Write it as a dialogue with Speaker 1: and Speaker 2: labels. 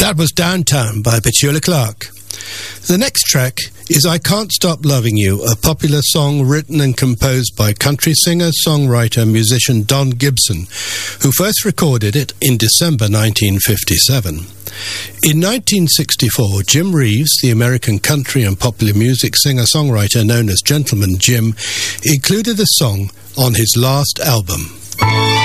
Speaker 1: That was Downtown by Petula Clark. The next track is I Can't Stop Loving You, a popular song written and composed by country singer, songwriter, musician Don Gibson, who first recorded it in December 1957. In 1964, Jim Reeves, the American country and popular music singer-songwriter known as Gentleman Jim, included the song on his last album.